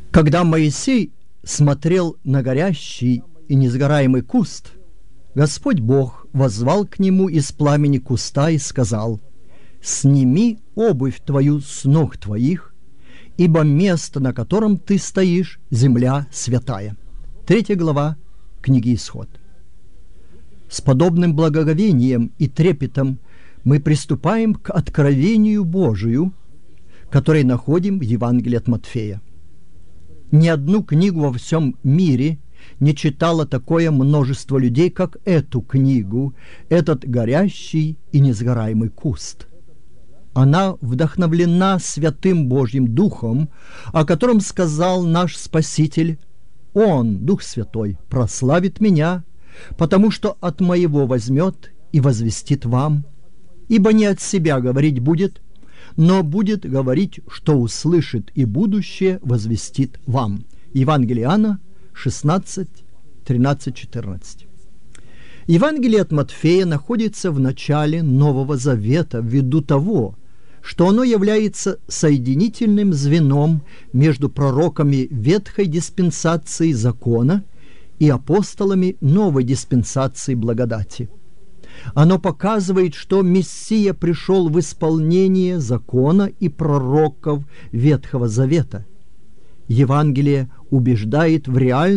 Когда Моисей смотрел на горящий и несгораемый куст, Господь Бог воззвал к нему из пламени куста и сказал: «Сними обувь твою с ног твоих, ибо место, на котором ты стоишь, земля святая». 3 глава книги Исход. С подобным благоговением и трепетом мы приступаем к откровению Божию, которое находим в Евангелии от Матфея. Ни одну книгу во всем мире не читало такое множество людей, как эту книгу, этот горящий и несгораемый куст. Она вдохновлена Святым Божьим Духом, о котором сказал наш Спаситель: «Он, Дух Святой, прославит Меня, потому что от Моего возьмет и возвестит вам. Ибо не от себя говорить будет, но будет говорить, что услышит, и будущее возвестит вам». Евангелие Иоанна 16, 13, 14. Евангелие от Матфея находится в начале Нового Завета ввиду того, что оно является соединительным звеном между пророками ветхой диспенсации закона и апостолами новой диспенсации благодати. Оно показывает, что Мессия пришел в исполнение закона и пророков Ветхого Завета. Евангелие убеждает в реальности